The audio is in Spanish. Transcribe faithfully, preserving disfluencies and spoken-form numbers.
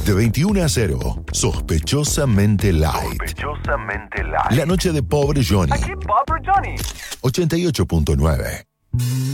De veintiuno a cero, Sospechosamente Light. Sospechosamente light. La noche de Pobre Johnny. Aquí Bob Johnny. ochenta y ocho punto nueve.